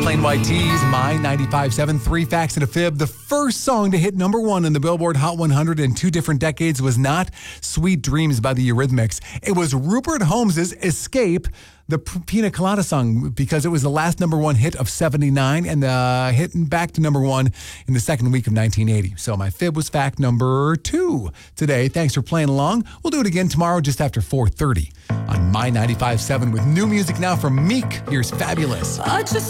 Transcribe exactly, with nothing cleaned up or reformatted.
Plain White Tees, My ninety-five seven, Three Facts and a Fib. The first song to hit number one in the Billboard Hot one hundred in two different decades was not Sweet Dreams by the Eurythmics. It was Rupert Holmes' Escape, the Pina Colada song, because it was the last number one hit of seventy-nine and the hitting back to number one in the second week of nineteen eighty. So my fib was fact number two today. Thanks for playing along. We'll do it again tomorrow just after four thirty on My ninety-five seven with new music now from Meek. Here's Fabulous. I just